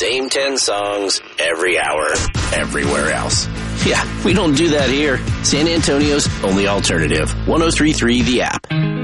same 10 songs every hour, everywhere else. Yeah, we don't do that here. San Antonio's only alternative. 103.3 The App.